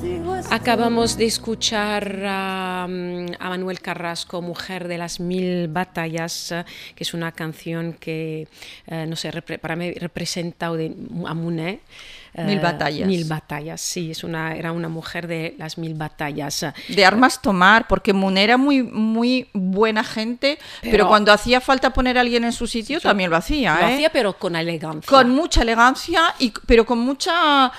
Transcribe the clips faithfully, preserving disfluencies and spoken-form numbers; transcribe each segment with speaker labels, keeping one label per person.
Speaker 1: Acabamos de escuchar a, a Manuel Carrasco, Mujer de las Mil Batallas, que es una canción que, eh, no sé, repre- para mí representa a Monet.
Speaker 2: Mil batallas.
Speaker 1: Mil batallas, sí, es una, era una mujer de las mil batallas.
Speaker 2: De armas tomar, porque Monet era muy, muy buena gente, pero, pero cuando hacía falta poner a alguien en su sitio sí, también lo hacía.
Speaker 1: Lo
Speaker 2: ¿eh?
Speaker 1: hacía, pero con elegancia.
Speaker 2: Con mucha elegancia, y, pero con mucha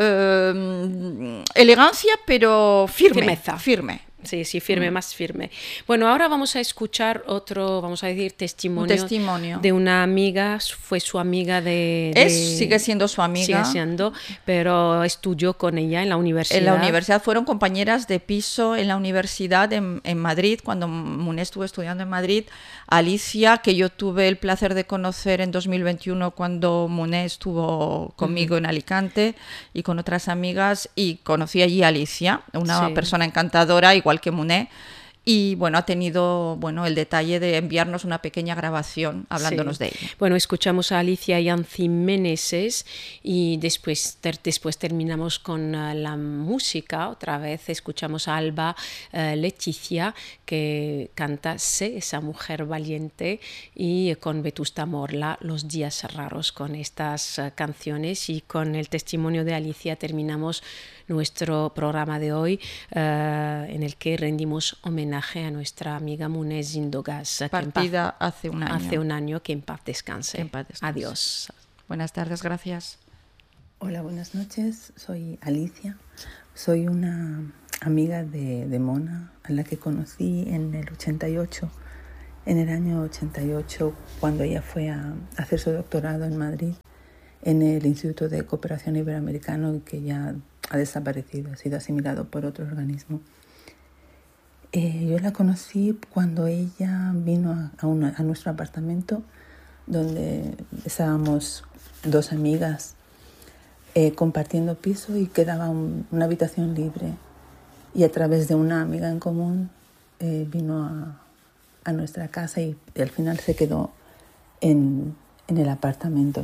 Speaker 2: eh, elegancia, pero firme.
Speaker 1: Firmeza.
Speaker 2: Firme.
Speaker 1: Sí, sí, firme, mm. más firme. Bueno, ahora vamos a escuchar otro, vamos a decir, testimonio,
Speaker 2: testimonio.
Speaker 1: de una amiga, fue su amiga de... de...
Speaker 2: Es, sigue siendo su amiga.
Speaker 1: Sigue siendo, pero estudió con ella en la universidad.
Speaker 2: En la universidad, fueron compañeras de piso en la universidad en, en Madrid, cuando Monet estuvo estudiando en Madrid. Alicia, que yo tuve el placer de conocer en dos mil veintiuno cuando Monet estuvo conmigo uh-huh. en Alicante y con otras amigas, y conocí allí a Alicia, una sí. persona encantadora, igual que Monet, y bueno, ha tenido bueno el detalle de enviarnos una pequeña grabación hablándonos sí. de ella.
Speaker 1: Bueno, escuchamos a Alicia Yancy Meneses y después, ter, después terminamos con uh, la música. Otra vez escuchamos a Alba uh, Leticia, que canta Sé esa mujer valiente, y con Vetusta Morla, Los días raros. Con estas uh, canciones y con el testimonio de Alicia terminamos nuestro programa de hoy, uh, en el que rendimos homenaje a nuestra amiga Monet Zindogas,
Speaker 2: partida paz, hace un año.
Speaker 1: Hace un año, que en paz descanse.
Speaker 2: Que en paz descanse.
Speaker 1: Adiós.
Speaker 2: Buenas tardes, gracias.
Speaker 3: Hola, buenas noches. Soy Alicia. Soy una amiga de, de Mona, a la que conocí en el ochenta y ocho. En el año ochenta y ocho, cuando ella fue a hacer su doctorado en Madrid, en el Instituto de Cooperación Iberoamericano, que ya ha desaparecido, ha sido asimilado por otro organismo. Eh, yo la conocí cuando ella vino a, a, una, a nuestro apartamento, donde estábamos dos amigas eh, compartiendo piso, y quedaba un, una habitación libre. Y a través de una amiga en común eh, vino a, a nuestra casa, y, y al final se quedó en, en el apartamento.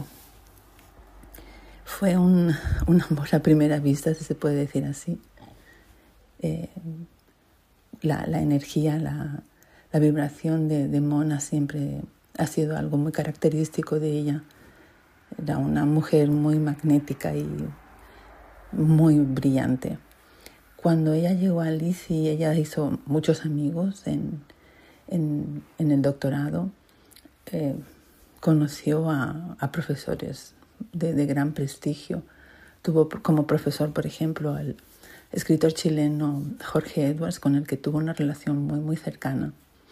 Speaker 3: Fue un, un amor a primera vista, si se puede decir así. Eh, la, la energía, la, la vibración de, de Mona siempre ha sido algo muy característico de ella. Era una mujer muy magnética y muy brillante. Cuando ella llegó a L I C I, ella hizo muchos amigos en, en, en el doctorado. Eh, conoció a, a profesores De, de gran prestigio. Tuvo como profesor, por ejemplo, al escritor chileno Jorge Edwards, con el que tuvo una relación muy, muy cercana.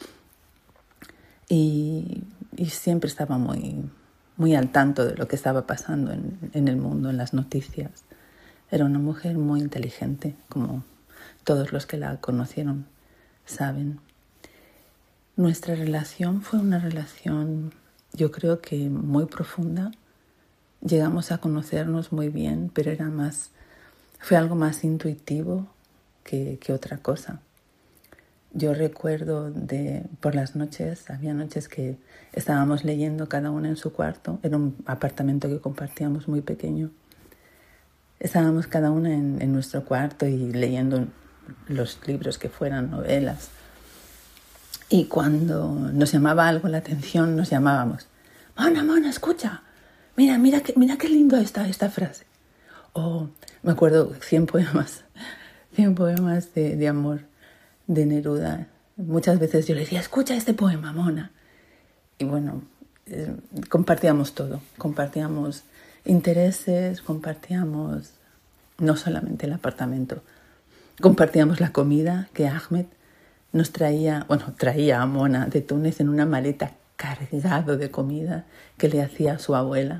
Speaker 3: Y, y siempre estaba muy, muy al tanto de lo que estaba pasando en, en el mundo, en las noticias. Era una mujer muy inteligente, como todos los que la conocieron saben. Nuestra relación fue una relación, yo creo que muy profunda. Llegamos a conocernos muy bien, pero era más, fue algo más intuitivo que, que otra cosa. Yo recuerdo de por las noches, había noches que estábamos leyendo cada una en su cuarto. Era un apartamento que compartíamos muy pequeño. Estábamos cada una en, en nuestro cuarto y leyendo los libros que fueran novelas. Y cuando nos llamaba algo la atención, nos llamábamos: Mona, Mona, escucha. Mira, mira, qué, mira qué lindo está esta frase. O oh, me acuerdo cien poemas, cien poemas de, de amor de Neruda. Muchas veces yo le decía: escucha este poema, Mona. Y bueno, eh, compartíamos todo. Compartíamos intereses, compartíamos no solamente el apartamento. Compartíamos la comida que Ahmed nos traía, bueno, traía a Mona de Túnez en una maleta cargado de comida que le hacía a su abuela.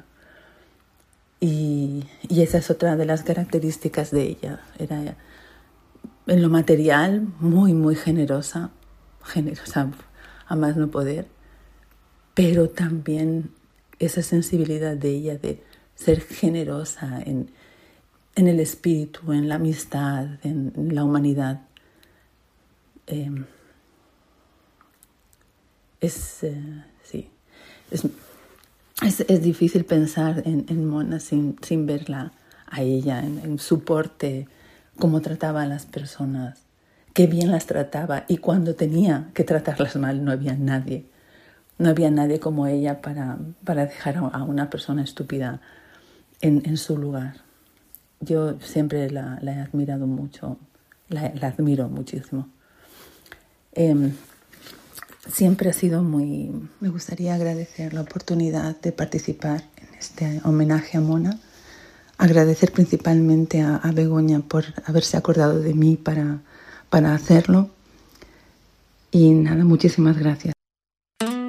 Speaker 3: Y, y esa es otra de las características de ella. Era en lo material muy, muy generosa, generosa a más no poder, pero también esa sensibilidad de ella de ser generosa en, en el espíritu, en la amistad, en, en la humanidad. Eh, Es, eh, sí, es, es, es difícil pensar en, en Mona sin, sin verla a ella, en, en su porte cómo trataba a las personas, qué bien las trataba, y cuando tenía que tratarlas mal no había nadie. No había nadie como ella para, para dejar a una persona estúpida en, en su lugar. Yo siempre la, la he admirado mucho, la, la admiro muchísimo. Eh, siempre ha sido muy... Me gustaría agradecer la oportunidad de participar en este homenaje a Mona. Agradecer principalmente a, a Begoña por haberse acordado de mí para, para hacerlo. Y nada, muchísimas gracias.